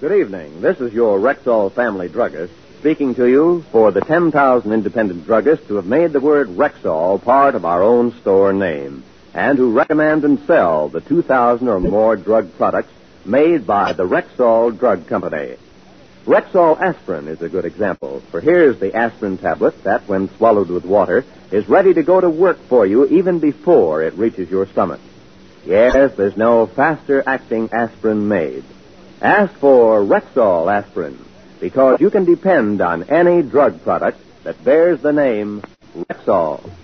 Good evening. This is your Rexall family druggist speaking to you for the 10,000 independent druggists who have made the word Rexall part of our own store name and who recommend and sell the 2,000 or more drug products made by the Rexall Drug Company. Rexall aspirin is a good example, for here's the aspirin tablet that, when swallowed with water, is ready to go to work for you even before it reaches your stomach. Yes, there's no faster-acting aspirin made. Ask for Rexall aspirin, because you can depend on any drug product that bears the name Rexall.